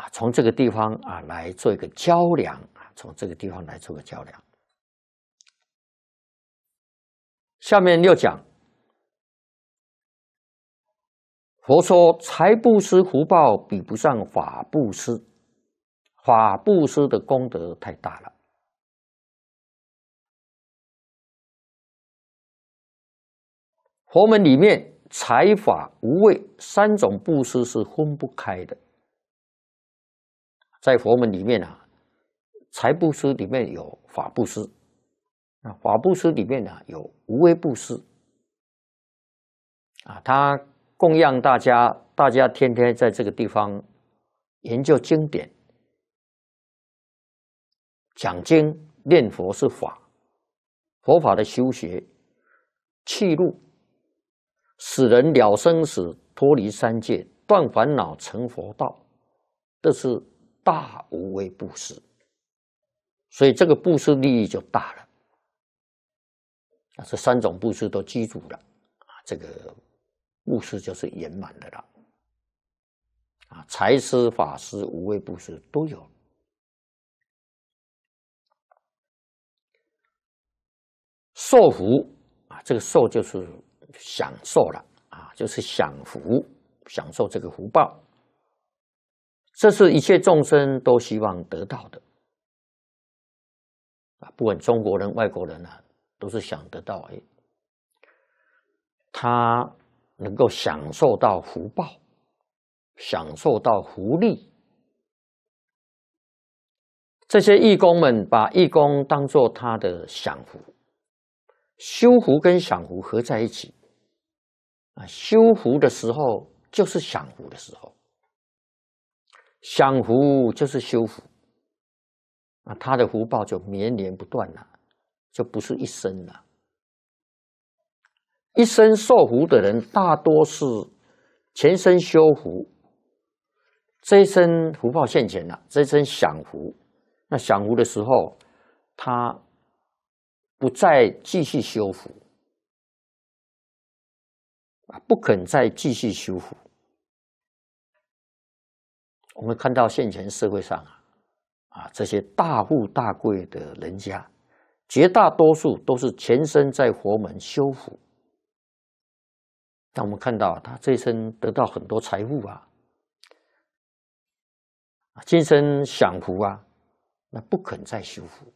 从这个地方来做一个较量从这个地方来做个较量。下面又讲，佛说财布施福报比不上法布施，法布施的功德太大了。佛门里面财法无畏三种布施是分不开的。在佛门里面财布施里面有法布施，法布施里面有无畏布施。他供养大家，大家天天在这个地方研究经典、讲经、念佛是法，佛法的修学、契入，使人了生死、脱离三界、断烦恼、成佛道，这是大无畏布施。所以这个布施利益就大了。这三种布施都记住了，这个布施就是圆满的了。财施、法施、无畏布施都有。受福这个受就是享受了就是享福，享受这个福报。这是一切众生都希望得到的不管中国人、外国人都是想得到他能够享受到福报，享受到福利。这些义工们把义工当作他的享福，修福跟享福合在一起修福的时候就是享福的时候，享福就是修福他的福报就绵延不断了，就不是一生了。一生受福的人大多是前生修福，这一生福报现前了，这一生享福。那享福的时候，他不再继续修福不肯再继续修福。我们看到现前社会上这些大富大贵的人家，绝大多数都是前生在佛门修福。但我们看到他这一生得到很多财富今生享福那不肯再修福。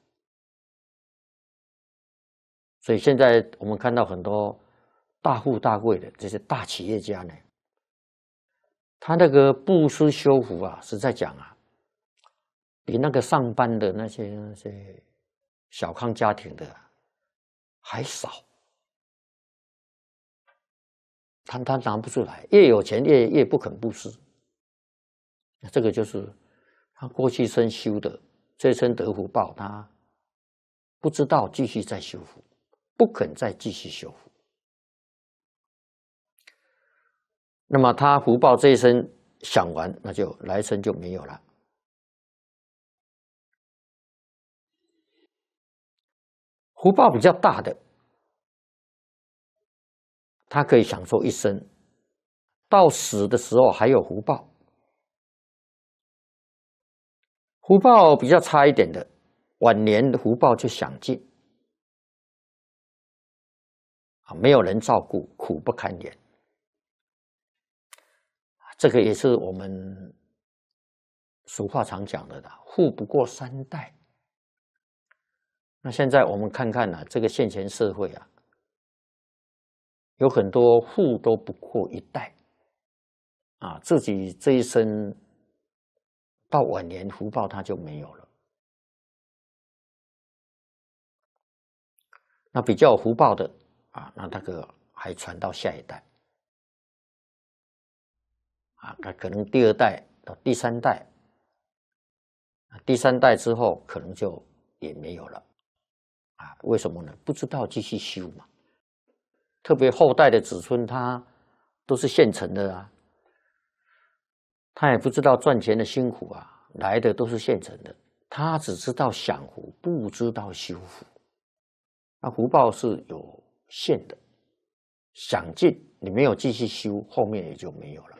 所以现在我们看到很多大富大贵的这些大企业家呢，他那个布施修福实在讲比那个上班的那些小康家庭的还少。他拿不出来，越有钱越不肯布施。这个就是他过去生修的，这生得福报，他不知道继续再修福，不肯再继续修福。那么他福报这一生享完，那就来生就没有了。福报比较大的，他可以享受一生，到死的时候还有福报。福报比较差一点的，晚年的福报就享尽没有人照顾，苦不堪言。这个也是我们俗话常讲的富不过三代。那现在我们看看这个现前社会有很多富都不过一代自己这一生到晚年福报他就没有了。那比较有福报的那这个还传到下一代那可能第二代到第三代，第三代之后可能就也没有了为什么呢？不知道继续修嘛。特别后代的子孙他都是现成的他也不知道赚钱的辛苦来的都是现成的，他只知道享福，不知道修福。那福报是有限的，享尽你没有继续修，后面也就没有了。